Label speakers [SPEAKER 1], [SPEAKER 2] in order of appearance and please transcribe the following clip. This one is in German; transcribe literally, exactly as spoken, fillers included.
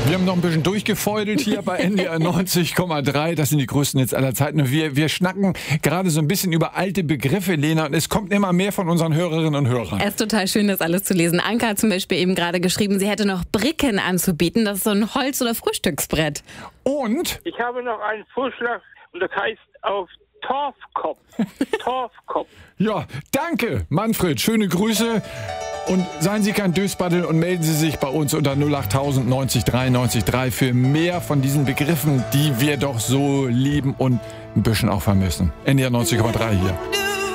[SPEAKER 1] Wir haben noch ein bisschen durchgefeudelt hier bei N D R neunzig Komma drei. Das sind die größten Hits aller Zeiten. Und wir, wir schnacken gerade so ein bisschen über alte Begriffe, Lena. Und es kommt immer mehr von unseren Hörerinnen und Hörern.
[SPEAKER 2] Es ist total schön, das alles zu lesen. Anka hat zum Beispiel eben gerade geschrieben, sie hätte noch Bricken anzubieten. Das ist so ein Holz- oder Frühstücksbrett.
[SPEAKER 1] Und?
[SPEAKER 3] Ich habe noch einen Vorschlag und das heißt auf Torfkopf. Torfkopf.
[SPEAKER 1] Ja, danke, Manfred. Schöne Grüße. Und seien Sie kein Dösbaddel und melden Sie sich bei uns unter null acht tausend neunzig drei neunzig drei für mehr von diesen Begriffen, die wir doch so lieben und ein bisschen auch vermissen. N D R neunzig Komma drei hier.